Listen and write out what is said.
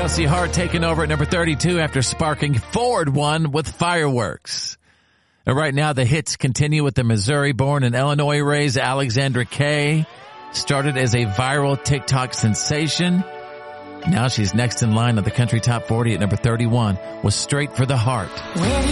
Kelsey Hart taking over at number 32 after sparking forward one with Fireworks. And right now, the hits continue with the Missouri-born and Illinois-raised Alexandra Kay. Started as a viral TikTok sensation. Now she's next in line on the Country Top 40 at number 31 with Straight for the Heart.